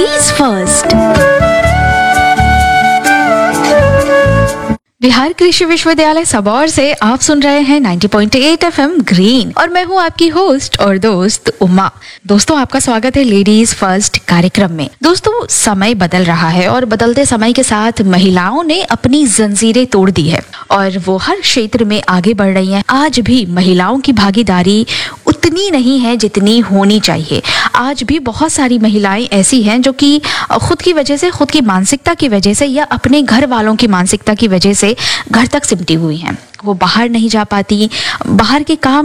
Ladies first. Bihar कृषि विश्वविद्यालय सबौर से आप सुन रहे हैं 90.8 एफएम ग्रीन और मैं हूं आपकी होस्ट और दोस्त उमा। दोस्तों, आपका स्वागत है लेडीज फर्स्ट कार्यक्रम में। दोस्तों, समय बदल रहा है और बदलते समय के साथ महिलाओं ने अपनी जंजीरें तोड़ दी है और वो हर क्षेत्र में आगे बढ़ रही हैं। आज भी महिलाओं की भागीदारी उतनी नहीं है जितनी होनी चाहिए। आज भी बहुत सारी महिलाएं ऐसी हैं जो कि खुद की वजह से, खुद की मानसिकता की वजह से या अपने घर वालों की मानसिकता की वजह से घर तक सिमटी हुई हैं। वो बाहर नहीं जा पाती, बाहर के काम